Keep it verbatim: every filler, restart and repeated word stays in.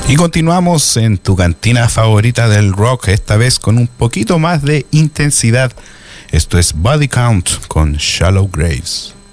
Y continuamos en tu cantina favorita del rock, esta vez con un poquito más de intensidad. Esto es Body Count con Shallow Graves.